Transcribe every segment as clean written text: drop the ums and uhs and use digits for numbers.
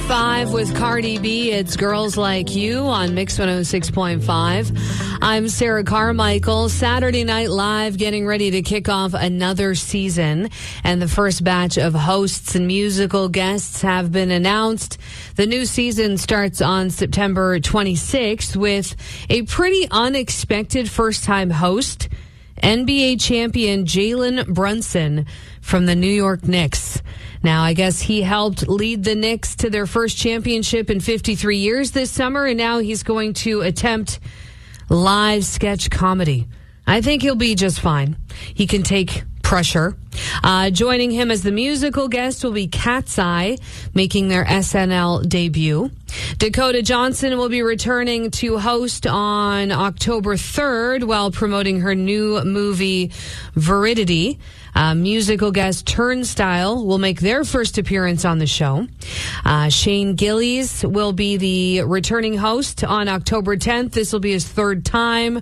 5 with Cardi B. It's Girls Like You on Mix 106.5. I'm Sarah Carmichael. Saturday Night Live getting ready to kick off another season, and the first batch of hosts and musical guests have been announced. The new season starts on September 26th with a pretty unexpected first-time host, NBA champion Jalen Brunson from the New York Knicks. Now, I guess he helped lead the Knicks to their first championship in 53 years this summer, and now he's going to attempt live sketch comedy. I think he'll be just fine. He can take pressure. Joining him as the musical guest will be Cat's Eye, making their SNL debut. Dakota Johnson will be returning to host on October 3rd while promoting her new movie, Veridity. Musical guest Turnstile will make their first appearance on the show. Shane Gillies will be the returning host on October 10th. This will be his third time.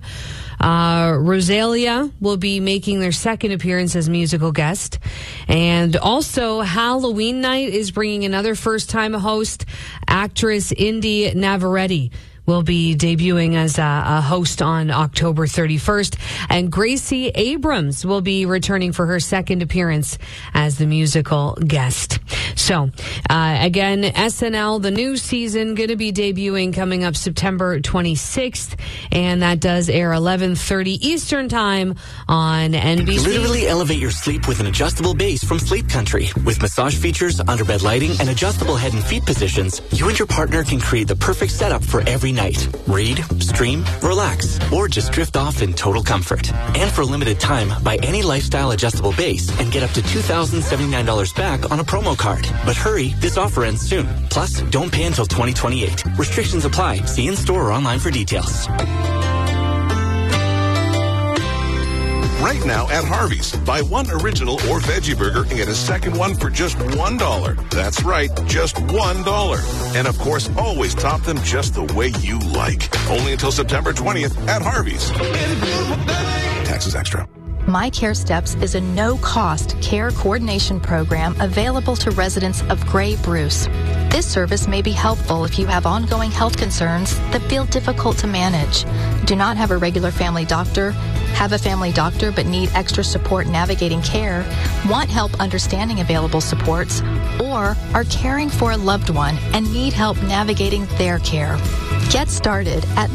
Rosalia will be making their second appearance as musical guest. And also Halloween night is bringing another first-time host. Actress Indy Navarrete will be debuting as a host on October 31st. And Gracie Abrams will be returning for her second appearance as the musical guest. So, again, SNL, the new season, going to be debuting coming up September 26th. And that does air 11:30 Eastern Time on NBC. Literally elevate your sleep with an adjustable base from Sleep Country. With massage features, underbed lighting, and adjustable head and feet positions, you and your partner can create the perfect setup for every night. Read, stream, relax, or just drift off in total comfort. And for a limited time, buy any lifestyle adjustable base and get up to $2,079 back on a promo card. But hurry, this offer ends soon. Plus, don't pay until 2028. Restrictions apply. See in-store or online for details. Right now at Harvey's, buy one original or veggie burger and get a second one for just $1. That's right, just $1. And of course, always top them just the way you like. Only until September 20th at Harvey's. Taxes extra. My Care Steps is a no-cost care coordination program available to residents of Grey Bruce. This service may be helpful if you have ongoing health concerns that feel difficult to manage, do not have a regular family doctor, have a family doctor but need extra support navigating care, want help understanding available supports, or are caring for a loved one and need help navigating their care. Get started at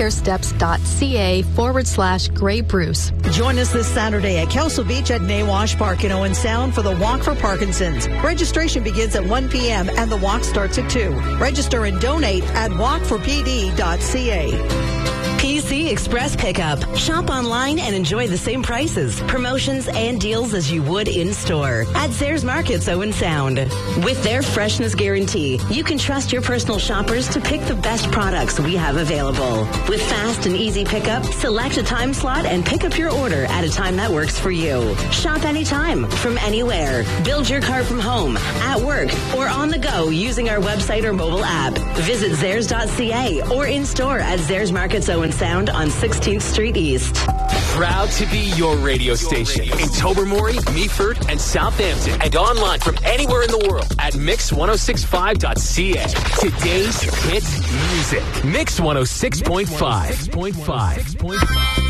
mycaresteps.ca/Grey Bruce. Join us this Saturday at Kelso Beach at Nawash Park in Owen Sound for the Walk for Parkinson's. Registration begins at 1 p.m. and the walk starts at 2. Register and donate at walkforpd.ca. PC Express Pickup. Shop online and enjoy the same prices, promotions, and deals as you would in-store at Zayres Markets Owen Sound. With their freshness guarantee, you can trust your personal shoppers to pick the best products we have available. With fast and easy pickup, select a time slot and pick up your order at a time that works for you. Shop anytime, from anywhere. Build your cart from home, at work, or on the go using our website or mobile app. Visit Zayres.ca or in-store at Zayres Markets Owen Sound on 16th Street East. Proud to be your radio station in Tobermory, Meaford, and Southampton, and online from anywhere in the world at mix1065.ca. Today's hit music. Mix 106.5.